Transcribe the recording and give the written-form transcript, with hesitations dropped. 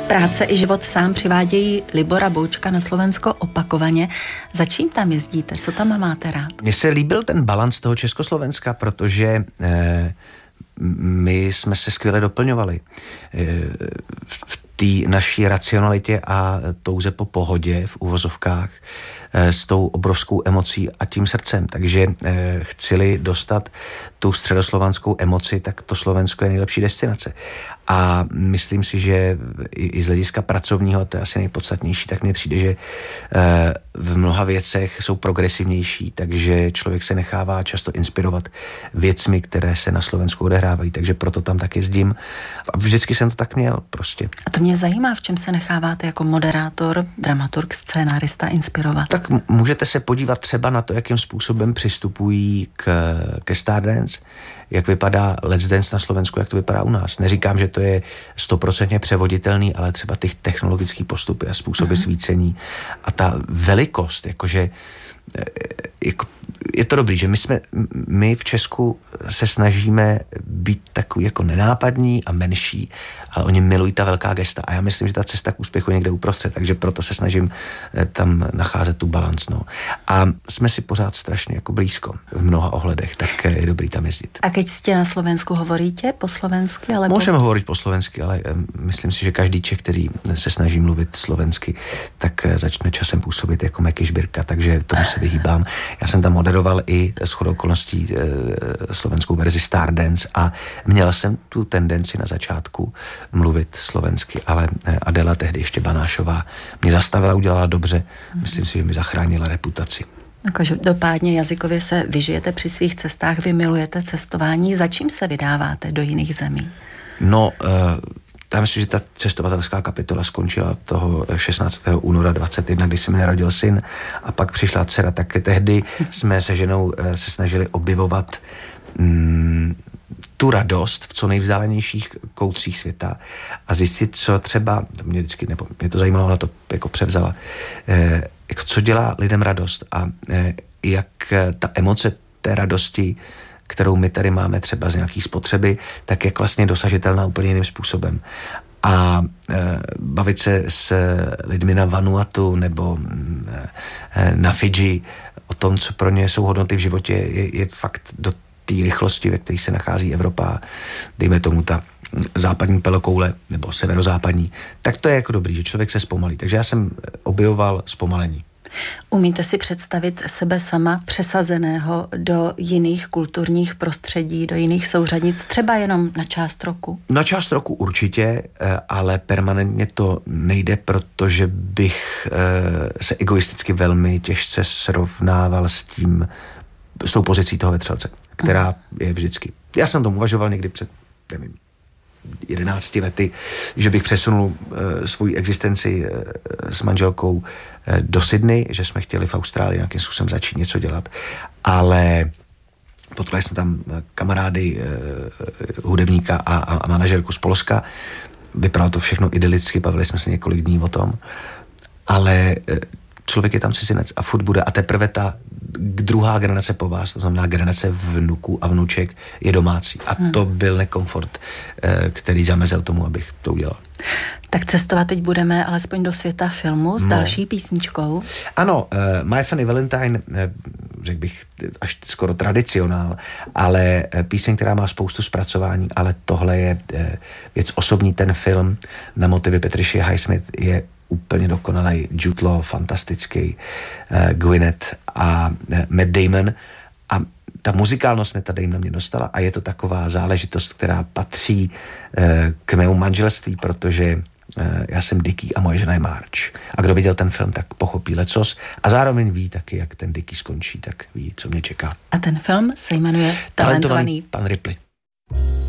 Práce i život sám přivádějí Libora Boučka na Slovensko opakovaně. Za čím tam jezdíte? Co tam máte rád? Mně se líbil ten balans toho Československa, protože my jsme se skvěle doplňovali. V té naší racionalitě a touze po pohodě v uvozovkách s tou obrovskou emocí a tím srdcem. Takže chci-li dostat tu středoslovanskou emoci, tak to Slovensko je nejlepší destinace. A myslím si, že i z hlediska pracovního, to je asi nejpodstatnější, tak mně přijde, že v mnoha věcech jsou progresivnější, takže člověk se nechává často inspirovat věcmi, které se na Slovensku odehrávají, takže proto tam tak jezdím. A vždycky jsem to tak měl prostě. A to mě zajímá, v čem se necháváte jako moderátor, dramaturg, scénárista inspirovat? Tak můžete se podívat třeba na to, jakým způsobem přistupují ke Stardance, jak vypadá Let's Dance na Slovensku, jak to vypadá u nás. Neříkám, že to je 100% převoditelný, ale třeba ty technologické postupy a způsoby svícení a ta velikost, jakože je to dobrý, že my v Česku se snažíme být takový jako nenápadní a menší, ale oni milují ta velká gesta a já myslím, že ta cesta k úspěchu je někde uprostřed, takže proto se snažím tam nacházet tu balans. No. A jsme si pořád strašně jako blízko v mnoha ohledech, tak je dobrý tam jezdit. A keď jste na Slovensku, hovoríte po slovensky? Alebo... Můžeme hovorit po slovensky, ale myslím si, že každý Čech, který se snaží mluvit slovensky, tak začne časem působit jako Meky Žbírka, takže tomu se vyhýbám. Já jsem tam moderoval i shodou okolností slovenskou verzi Stardance a měl jsem tu tendenci na začátku mluvit slovensky, ale Adela, tehdy ještě Banášová, mě zastavila, udělala dobře. Myslím si, že mi zachránila reputaci. Každopádně jazykově se vyžijete při svých cestách, vy milujete cestování. Za čím se vydáváte do jiných zemí? No, já myslím, že ta cestovatelská kapitola skončila toho 16. února 21, kdy se mi narodil syn a pak přišla dcera, tak tehdy jsme se ženou se snažili objevovat tu radost v co nejvzdálenějších koutcích světa a zjistit, co třeba, mě to zajímalo, ona to jako převzala, jako co dělá lidem radost a jak ta emoce té radosti, kterou my tady máme třeba z nějaký spotřeby, tak jak vlastně dosažitelná úplně jiným způsobem. A bavit se s lidmi na Vanuatu nebo na Fidži o tom, co pro ně jsou hodnoty v životě, je fakt do té rychlosti, ve které se nachází Evropa, dejme tomu ta západní polokoule nebo severozápadní, tak to je jako dobrý, že člověk se zpomalí. Takže já jsem objevoval zpomalení. Umíte si představit sebe sama přesazeného do jiných kulturních prostředí, do jiných souřadnic, třeba jenom na část roku? Na část roku určitě, ale permanentně to nejde, protože bych se egoisticky velmi těžce srovnával s tou pozicí toho vetřelce, která je vždycky. Já jsem tomu uvažoval někdy před 11 lety, že bych přesunul svou existenci s manželkou do Sydney, že jsme chtěli v Austrálii nějakým způsobem začít něco dělat, ale potkali jsme tam kamarády, hudebníka a manažerku z Polska. Vypadalo to všechno idylicky, bavili jsme se několik dní o tom, ale člověk je tam cizinec a furt bude a teprve ta druhá generace po vás, to znamená generace vnuků a vnuček, je domácí. A to byl nekomfort, který zamezil tomu, abych to udělal. Tak cestovat teď budeme alespoň do světa filmu s další písničkou. Ano, My Funny Valentine, řekl bych až skoro tradicionál, ale píseň, která má spoustu zpracování, ale tohle je věc osobní. Ten film na motivy Patricia Highsmith je úplně dokonalý, Jude Law, fantastický, Gwyneth a Matt Damon a ta muzikálnost mě tady na mě dostala a je to taková záležitost, která patří k mému manželství, protože já jsem Dickie a moje žena je Marge. A kdo viděl ten film, tak pochopí lecos a zároveň ví taky, jak ten Dickie skončí, tak ví, co mě čeká. A ten film se jmenuje Talentovaný pan Ripley.